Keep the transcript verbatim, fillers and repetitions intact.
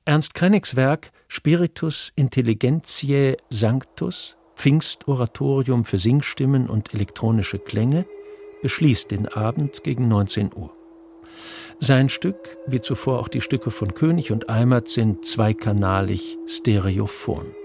Ernst Krennicks Werk Spiritus Intelligentiae Sanctus, Pfingstoratorium für Singstimmen und elektronische Klänge, beschließt den Abend gegen neunzehn Uhr. Sein Stück, wie zuvor auch die Stücke von König und Eimert, sind zweikanalig stereophon.